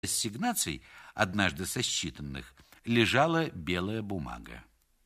ассигнаций, однажды сосчитанных, лежала белая бумага.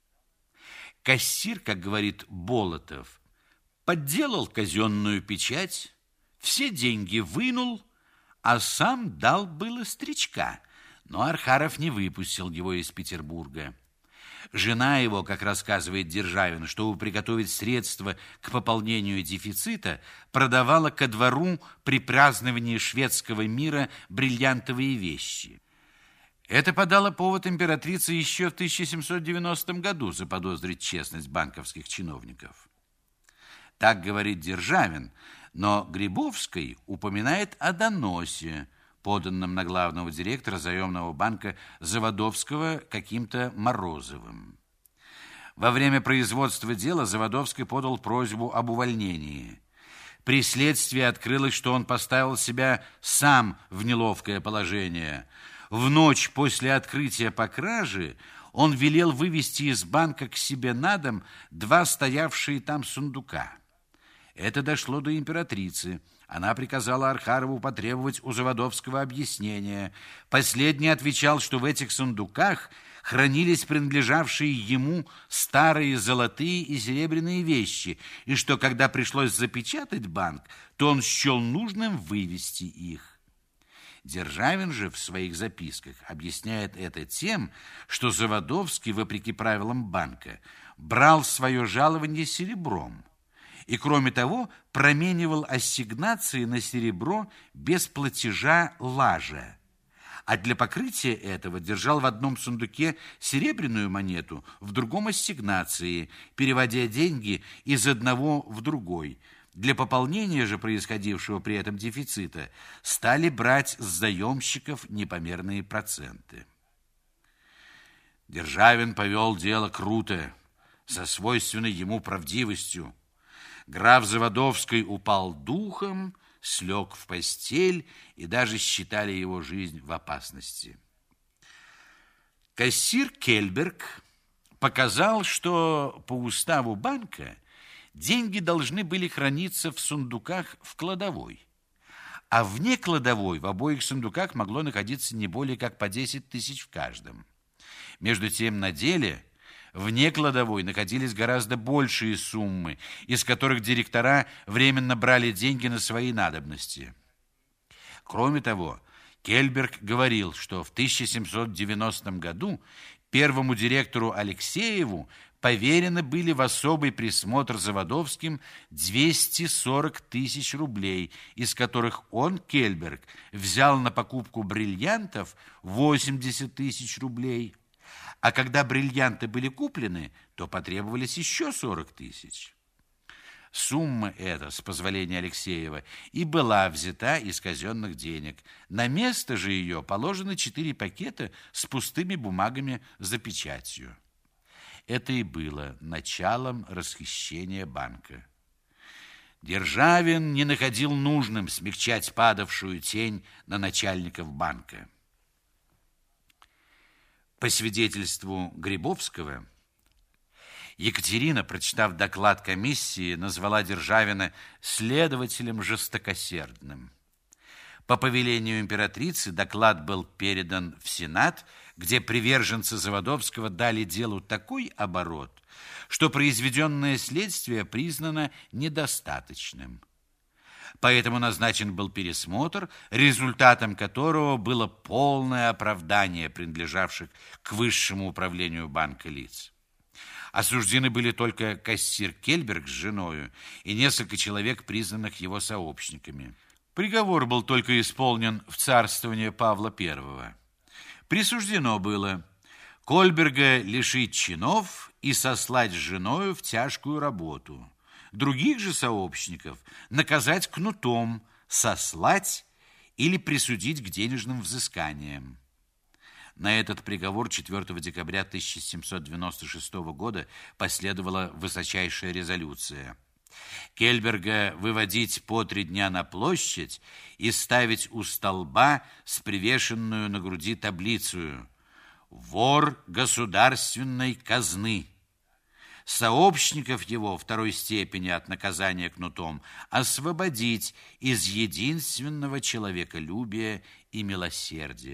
Кассир, как говорит Болотов, подделал казенную печать, все деньги вынул, а сам дал было стричка, но Архаров не выпустил его из Петербурга. Жена его, как рассказывает Державин, чтобы приготовить средства к пополнению дефицита, продавала ко двору при праздновании шведского мира бриллиантовые вещи. Это подало повод императрице еще в 1790 году заподозрить честность банковских чиновников. Так говорит Державин, но Грибовский упоминает о доносе, поданном на главного директора заемного банка Заводовского каким-то Морозовым. Во время производства дела Заводовский подал просьбу об увольнении. При следствии открылось, что он поставил себя сам в неловкое положение. В ночь после открытия по краже он велел вывести из банка к себе на дом 2 стоявшие там сундука. Это дошло до императрицы. Она приказала Архарову потребовать у Заводовского объяснения. Последний отвечал, что в этих сундуках хранились принадлежавшие ему старые золотые и серебряные вещи, и что, когда пришлось запечатать банк, то он счел нужным вывести их. Державин же в своих записках объясняет это тем, что Заводовский, вопреки правилам банка, брал свое жалование серебром. И, кроме того, променивал ассигнации на серебро без платежа лажа. А для покрытия этого держал в одном сундуке серебряную монету, в другом ассигнации, переводя деньги из одного в другой. Для пополнения же происходившего при этом дефицита стали брать с заемщиков непомерные проценты. Державин повел дело круто, со свойственной ему правдивостью. Граф Заводовский упал духом, слег в постель, и даже считали его жизнь в опасности. Кассир Кельберг показал, что по уставу банка деньги должны были храниться в сундуках в кладовой, а вне кладовой в обоих сундуках могло находиться не более как по 10 тысяч в каждом. Между тем, на деле вне кладовой находились гораздо большие суммы, из которых директора временно брали деньги на свои надобности. Кроме того, Кельберг говорил, что в 1790 году первому директору Алексееву поверены были в особый присмотр Заводовским 240 тысяч рублей, из которых он, Кельберг, взял на покупку бриллиантов 80 тысяч рублей. А когда бриллианты были куплены, то потребовались еще 40 тысяч. Сумма эта, с позволения Алексеева, и была взята из казенных денег. На место же ее положены 4 пакета с пустыми бумагами за печатью. Это и было началом расхищения банка. Державин не находил нужным смягчать падавшую тень на начальников банка. По свидетельству Грибовского, Екатерина, прочитав доклад комиссии, назвала Державина следователем жестокосердным. По повелению императрицы доклад был передан в Сенат, где приверженцы Заводовского дали делу такой оборот, что произведенное следствие признано недостаточным. Поэтому назначен был пересмотр, результатом которого было полное оправдание принадлежавших к высшему управлению банка лиц. Осуждены были только кассир Кельберг с женою и несколько человек, признанных его сообщниками. Приговор был только исполнен в царствование Павла I. Присуждено было Кольберга лишить чинов и сослать с женою в тяжкую работу. Других же сообщников наказать кнутом, сослать или присудить к денежным взысканиям. На этот приговор 4 декабря 1796 года последовала высочайшая резолюция. Кельберга выводить по 3 дня на площадь и ставить у столба с привешенную на груди таблицею «Вор государственной казны». Сообщников его 2 степени от наказания кнутом освободить из единственного человеколюбия и милосердия.